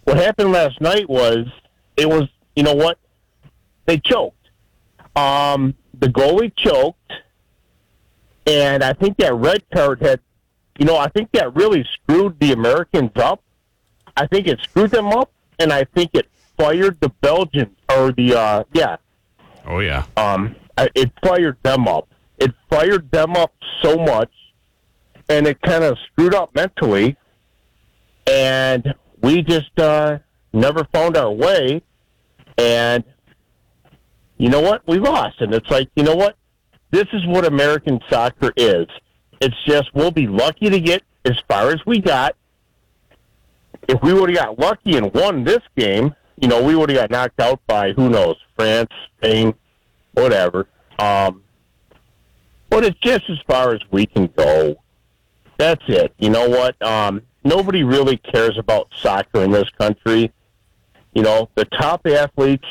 what happened last night was, you know what? They choked. The goalie choked, and I think that red card I think that really screwed the Americans up. I think it screwed them up, and I think it fired the Belgians, or Oh, yeah. It fired them up. It fired them up so much, and it kind of screwed up mentally, and we just never found our way, and you know what? We lost, and it's like, you know what? This is what American soccer is. It's just we'll be lucky to get as far as we got. If we would have got lucky and won this game, we would have got knocked out by, who knows, France, Spain, whatever. But it's just as far as we can go. That's it. You know what? Nobody really cares about soccer in this country. The top athletes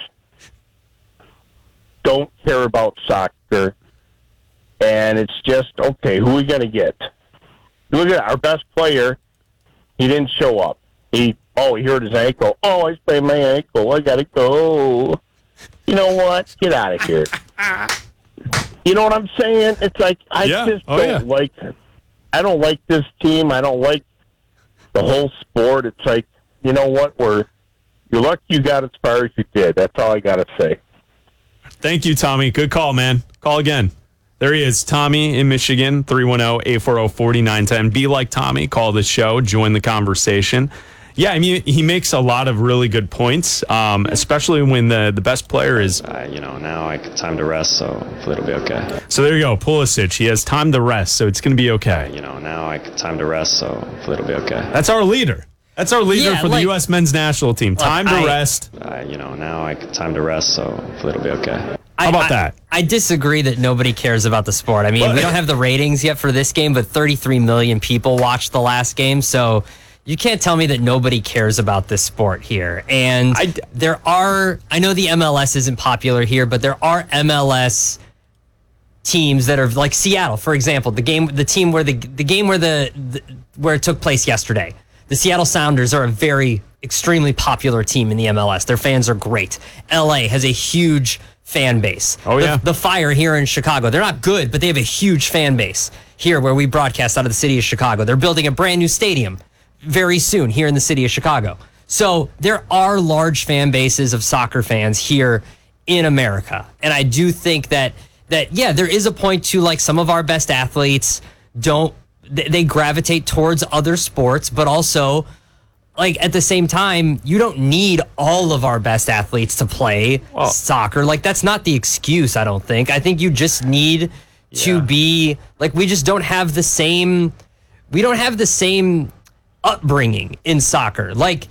don't care about soccer. And it's just, okay, who are we going to get? Look at our best player. He didn't show up. He hurt his ankle. Oh, I sprained my ankle. I got to go. You know what? Get out of here. You know what I'm saying? It's like, I don't like this team. I don't like the whole sport. It's like, you know what? You're lucky you got as far as you did. That's all I got to say. Thank you, Tommy. Good call, man. Call again. There he is, Tommy in Michigan, 310-840-4910. Be like Tommy. Call the show. Join the conversation. Yeah, I mean, he makes a lot of really good points, especially when the best player is... now I got time to rest, so hopefully it'll be okay. So there you go, Pulisic. He has time to rest, so it's going to be okay. Now I got time to rest, so hopefully it'll be okay. That's our leader. That's our leader for the U.S. men's national team. Time to rest. Now I got time to rest, so hopefully it'll be okay. How about that? I disagree that nobody cares about the sport. I mean, we don't have the ratings yet for this game, but 33 million people watched the last game, so you can't tell me that nobody cares about this sport here. And I know the MLS isn't popular here, but there are MLS teams that are like Seattle, for example, the game where it took place yesterday. The Seattle Sounders are a very extremely popular team in the MLS. Their fans are great. LA has a huge fan base. Oh, yeah. The Fire here in Chicago, they're not good, but they have a huge fan base here where we broadcast out of the city of Chicago. They're building a brand new stadium very soon here in the city of Chicago. So there are large fan bases of soccer fans here in America. And I do think that there is a point to, like, some of our best athletes they gravitate towards other sports, but also, like, at the same time, you don't need all of our best athletes to play soccer. Like, that's not the excuse, I don't think. I think you just need to be, like, we just don't have the same upbringing in soccer. Like,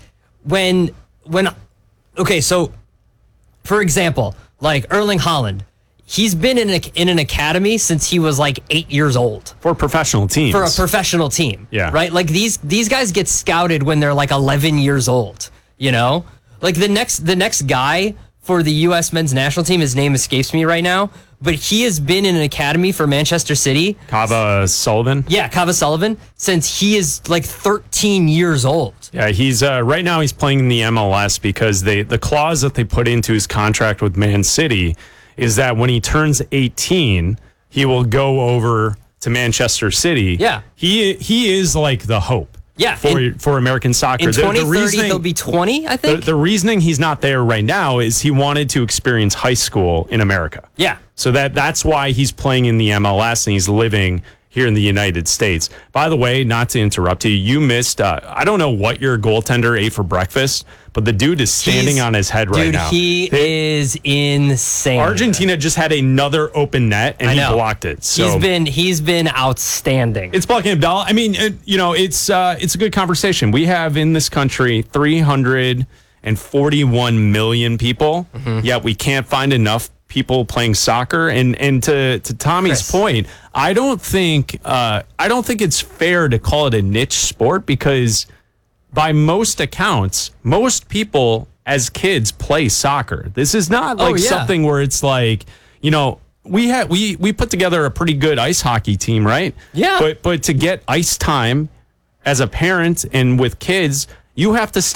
so, for example, like Erling Haaland, he's been in an academy since he was like 8 years old. For professional teams. For a professional team. Yeah. Right? Like these guys get scouted when they're like 11 years old, you know? Like the next guy for the U.S. men's national team, his name escapes me right now, but he has been in an academy for Manchester City. Kava Sullivan? Yeah, Kava Sullivan, since he is like 13 years old. Yeah, he's right now he's playing in the MLS because the clause that they put into his contract with Man City is that when he turns 18, he will go over to Manchester City. Yeah. He is like the hope. Yeah. For American soccer. In 2030, he'll be 20, I think. The reasoning he's not there right now is he wanted to experience high school in America. Yeah. So that's why he's playing in the MLS and he's living here in the United States. By the way, not to interrupt you missed, I don't know what your goaltender ate for breakfast, but the dude is standing on his head right now. Dude, he is insane. Argentina just had another open net, and he blocked it. So he's been outstanding. It's Bucky Abdallah. I mean, it's a good conversation. We have in this country 341 million people, yet we can't find enough people playing soccer. And to Tommy's point, I don't think it's fair to call it a niche sport because by most accounts, most people as kids play soccer. This is not like something where it's like, we put together a pretty good ice hockey team, right? Yeah. But to get ice time as a parent and with kids, you have to